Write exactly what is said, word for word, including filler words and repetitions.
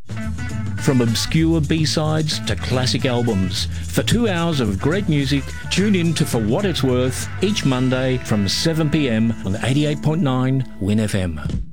From obscure B-sides to classic albums, for two hours of great music, tune in to For What It's Worth each Monday from seven p m on eighty-eight point nine Win F M.